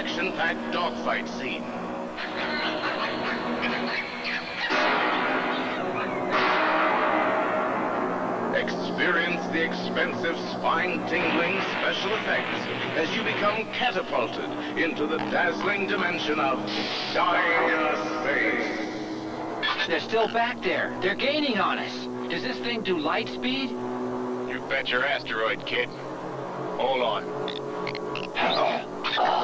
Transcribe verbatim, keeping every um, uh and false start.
action-packed dogfight scene. Experience the expensive, spine-tingling special effects as you become catapulted into the dazzling dimension of Dyna-Space. They're still back there. They're gaining on us. Does this thing do light speed? You bet your asteroid, kid. Hold on.